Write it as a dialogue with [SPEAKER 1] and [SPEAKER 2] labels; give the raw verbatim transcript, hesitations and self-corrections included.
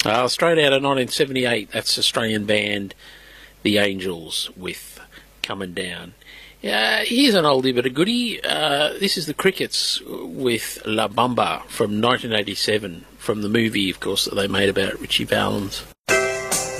[SPEAKER 1] Uh, straight out of nineteen seventy-eight, that's Australian band The Angels with Coming Down. Uh, here's an oldie but a goodie. Uh, this is the Crickets with La Bamba from nineteen eighty-seven, from the movie, of course, that they made about Richie Valens.